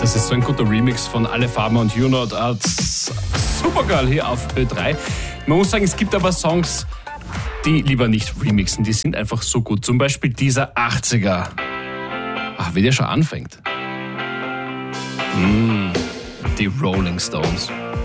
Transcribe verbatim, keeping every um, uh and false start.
Das ist so ein guter Remix von Alle Farben und You Not als Supergirl hier auf Ö drei. Man muss sagen, es gibt aber Songs, die lieber nicht remixen, die sind einfach so gut. Zum Beispiel dieser achtziger. Ach, wie der schon anfängt. Mm, die Rolling Stones.